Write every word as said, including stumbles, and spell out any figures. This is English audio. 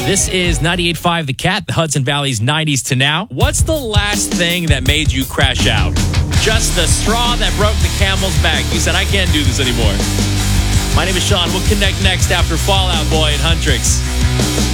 This is ninety-eight point five The Cat, the Hudson Valley's nineties to now. What's the last thing that made you crash out? Just the straw that broke the camel's back. You said, I can't do this anymore. My name is Sean. We'll connect next after Fall Out Boy and Huntrix.